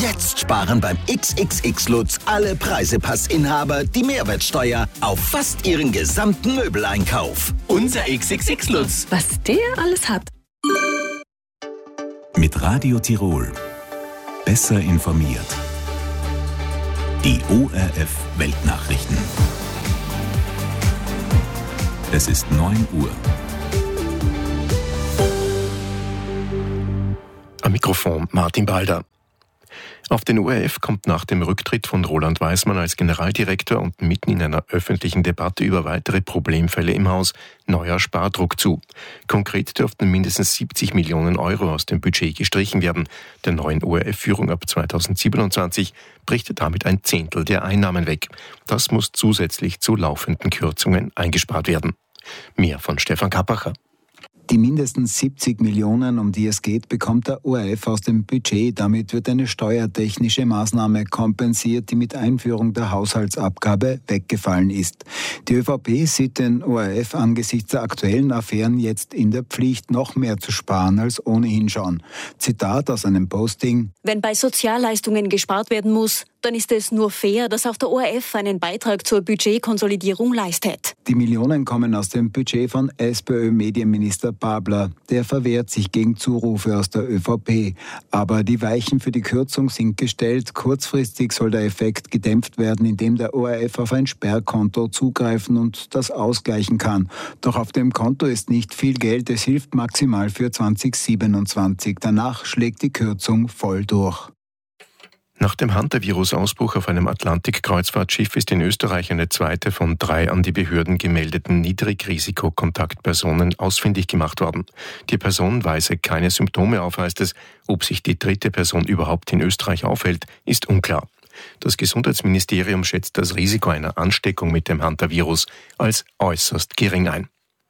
Jetzt sparen beim XXX-Lutz alle Preisepassinhaber die Mehrwertsteuer auf fast ihren gesamten Möbeleinkauf. Unser XXX-Lutz. Was der alles hat. Mit Radio Tirol. Besser informiert. Die ORF Weltnachrichten. Es ist 9 Uhr. Am Mikrofon Martin Balder. Auf den ORF kommt nach dem Rücktritt von Roland Weismann als Generaldirektor und mitten in einer öffentlichen Debatte über weitere Problemfälle im Haus neuer Spardruck zu. Konkret dürften mindestens 70 Millionen Euro aus dem Budget gestrichen werden. Der neuen ORF-Führung ab 2027 bricht damit ein Zehntel der Einnahmen weg. Das muss zusätzlich zu laufenden Kürzungen eingespart werden. Mehr von Stefan Kappacher. Die mindestens 70 Millionen, um die es geht, bekommt der ORF aus dem Budget. Damit wird eine steuertechnische Maßnahme kompensiert, die mit Einführung der Haushaltsabgabe weggefallen ist. Die ÖVP sieht den ORF angesichts der aktuellen Affären jetzt in der Pflicht, noch mehr zu sparen als ohnehin schon. Zitat aus einem Posting: Wenn bei Sozialleistungen gespart werden muss, dann ist es nur fair, dass auch der ORF einen Beitrag zur Budgetkonsolidierung leistet. Die Millionen kommen aus dem Budget von SPÖ-Medienminister Babler. Der verwehrt sich gegen Zurufe aus der ÖVP. Aber die Weichen für die Kürzung sind gestellt. Kurzfristig soll der Effekt gedämpft werden, indem der ORF auf ein Sperrkonto zugreifen und das ausgleichen kann. Doch auf dem Konto ist nicht viel Geld. Es hilft maximal für 2027. Danach schlägt die Kürzung voll durch. Nach dem Hantavirus-Ausbruch auf einem Atlantik-Kreuzfahrtschiff ist in Österreich eine zweite von 3 an die Behörden gemeldeten Niedrigrisiko-Kontaktpersonen ausfindig gemacht worden. Die Person weise keine Symptome auf, heißt es. Ob sich die dritte Person überhaupt in Österreich aufhält, ist unklar. Das Gesundheitsministerium schätzt das Risiko einer Ansteckung mit dem Hantavirus als äußerst gering ein.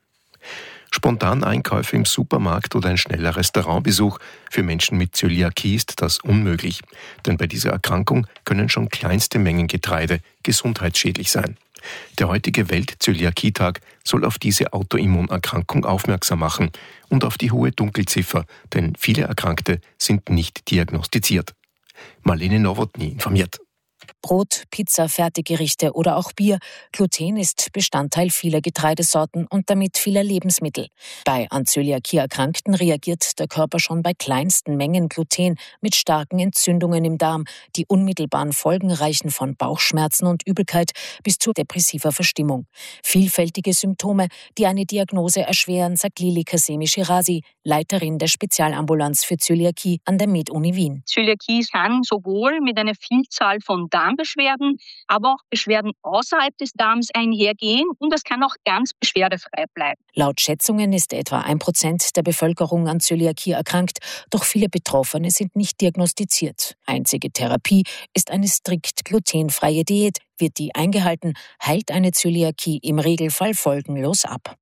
Spontan Einkäufe im Supermarkt oder ein schneller Restaurantbesuch. Für Menschen mit Zöliakie ist das unmöglich. Denn bei dieser Erkrankung können schon kleinste Mengen Getreide gesundheitsschädlich sein. Der heutige Welt-Zöliakie-Tag soll auf diese Autoimmunerkrankung aufmerksam machen und auf die hohe Dunkelziffer, denn viele Erkrankte sind nicht diagnostiziert. Marlene Nowotny informiert. Brot, Pizza, Fertiggerichte oder auch Bier. Gluten ist Bestandteil vieler Getreidesorten und damit vieler Lebensmittel. Bei an Zöliakie Erkrankten reagiert der Körper schon bei kleinsten Mengen Gluten mit starken Entzündungen im Darm. Die unmittelbaren Folgen reichen von Bauchschmerzen und Übelkeit bis zu depressiver Verstimmung. Vielfältige Symptome, die eine Diagnose erschweren, sagt Lili Kasemi-Shirazi, Leiterin der Spezialambulanz für Zöliakie an der Med-Uni Wien. Zöliakie kann sowohl mit einer Vielzahl von Darmbeschwerden, aber auch Beschwerden außerhalb des Darms einhergehen und es kann auch ganz beschwerdefrei bleiben. Laut Schätzungen ist etwa 1% der Bevölkerung an Zöliakie erkrankt, doch viele Betroffene sind nicht diagnostiziert. Einzige Therapie ist eine strikt glutenfreie Diät. Wird die eingehalten, heilt eine Zöliakie im Regelfall folgenlos ab.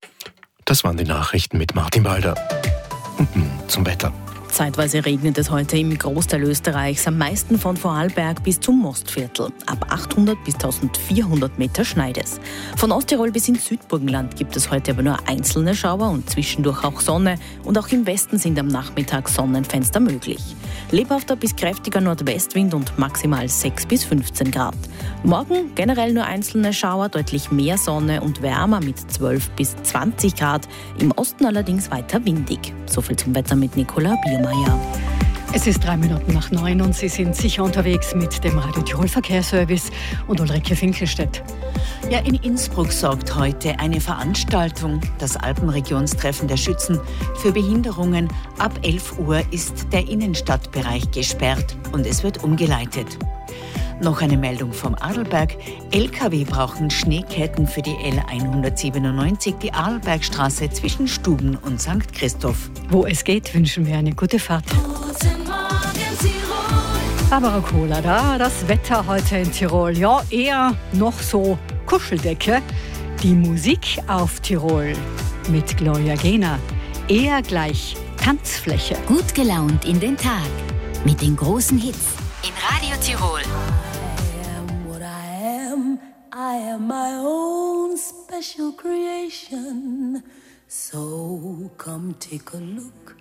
Das waren die Nachrichten mit Martin Balder. Und nun zum Wetter. Zeitweise regnet es heute im Großteil Österreichs, am meisten von Vorarlberg bis zum Mostviertel. Ab 800 bis 1400 Meter schneit es. Von Osttirol bis ins Südburgenland gibt es heute aber nur einzelne Schauer und zwischendurch auch Sonne. Und auch im Westen sind am Nachmittag Sonnenfenster möglich. Lebhafter bis kräftiger Nordwestwind und maximal 6 bis 15 Grad. Morgen generell nur einzelne Schauer, deutlich mehr Sonne und wärmer mit 12 bis 20 Grad. Im Osten allerdings weiter windig. Soviel zum Wetter mit Nicola Biermeier. Es ist 9:03 und Sie sind sicher unterwegs mit dem Radio Tirol Verkehrsservice und Ulrike Finkelstedt. Ja, in Innsbruck sorgt heute eine Veranstaltung, das Alpenregionstreffen der Schützen, für Behinderungen. Ab 11 Uhr ist der Innenstadtbereich gesperrt und es wird umgeleitet. Noch eine Meldung vom Adalberg. LKW brauchen Schneeketten für die L197, die Adalbergstraße zwischen Stuben und St. Christoph. Wo es geht, wünschen wir eine gute Fahrt. Aber Cola, das Wetter heute in Tirol, ja, eher noch so Kuscheldecke. Die Musik auf Tirol mit Gloria Gaynor, eher gleich Tanzfläche. Gut gelaunt in den Tag mit den großen Hits in Radio Tirol. I am my own special creation. So come take a look